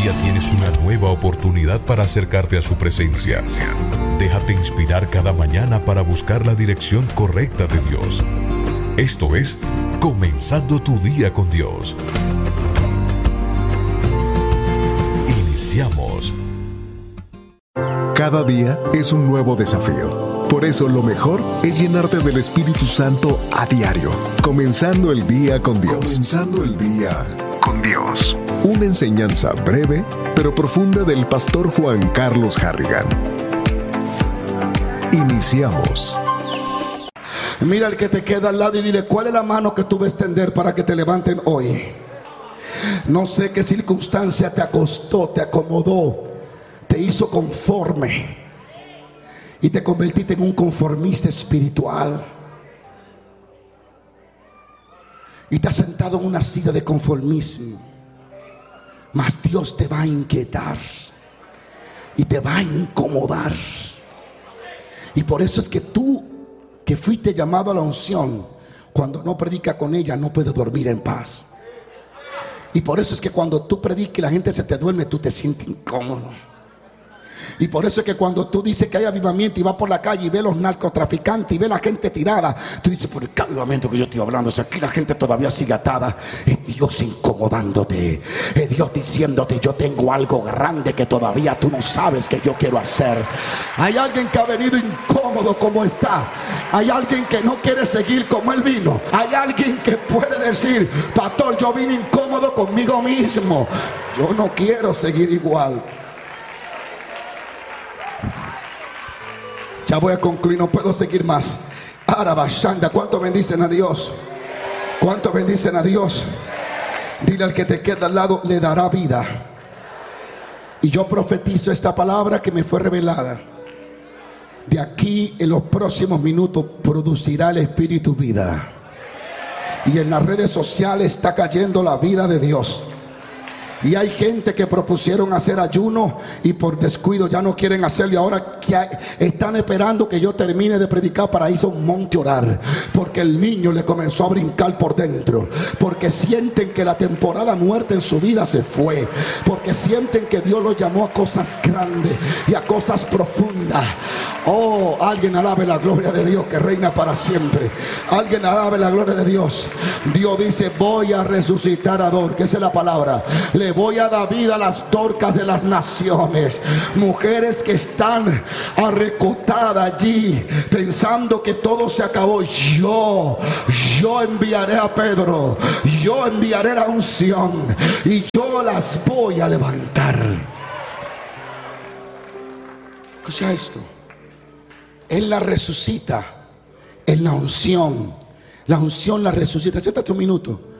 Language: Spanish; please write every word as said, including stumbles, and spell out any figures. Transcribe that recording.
día tienes una nueva oportunidad para acercarte a su presencia. Déjate inspirar cada mañana para buscar la dirección correcta de Dios. Esto es Comenzando tu día con Dios. Iniciamos. Cada día es un nuevo desafío. Por eso lo mejor es llenarte del Espíritu Santo a diario. Comenzando el día con Dios. Comenzando el día con Dios. Una enseñanza breve pero profunda del pastor Juan Carlos Harrigan. Iniciamos. Mira al que te queda al lado y dile: ¿cuál es la mano que tú vas a extender para que te levanten hoy? No sé qué circunstancia te acostó, te acomodó, te hizo conforme y te convertiste en un conformista espiritual. Y te has sentado en una silla de conformismo. Mas Dios te va a inquietar y te va a incomodar. Y por eso es que tú, que fuiste llamado a la unción, cuando no predica con ella no puedes dormir en paz. Y por eso es que cuando tú predicas y la gente se te duerme, tú te sientes incómodo. Y por eso es que cuando tú dices que hay avivamiento y vas por la calle y ves los narcotraficantes y ves la gente tirada, tú dices: por el avivamiento que yo estoy hablando, o sea, aquí la gente todavía sigue atada. Es Dios incomodándote, es Dios diciéndote: yo tengo algo grande que todavía tú no sabes que yo quiero hacer. Hay alguien que ha venido incómodo como está. Hay alguien que no quiere seguir como él vino. Hay alguien que puede decir: pastor, yo vine incómodo conmigo mismo, yo no quiero seguir igual. Ya voy a concluir, no puedo seguir más. Arabashanda, ¿cuánto bendicen a Dios? ¿Cuánto bendicen a Dios? Dile al que te queda al lado: le dará vida. Y yo profetizo esta palabra que me fue revelada. De aquí en los próximos minutos producirá el Espíritu vida. Y en las redes sociales está cayendo la vida de Dios. Y hay gente que propusieron hacer ayuno y por descuido ya no quieren hacerlo. Y ahora que están esperando que yo termine de predicar para irse a un monte a orar. Porque el niño le comenzó a brincar por dentro. Porque sienten que la temporada muerta en su vida se fue. Porque sienten que Dios los llamó a cosas grandes y a cosas profundas. Oh, alguien alabe la gloria de Dios que reina para siempre. Alguien alabe la gloria de Dios. Dios dice: voy a resucitar a Dor, que esa es la palabra. Le voy a dar vida a las Dorcas de las naciones. Mujeres que están arrecotadas allí pensando que todo se acabó. Yo, yo enviaré a Pedro. Yo enviaré la unción y yo las voy a levantar. Escucha esto. Él la resucita en la unción. La unción la resucita. Siéntate un minuto.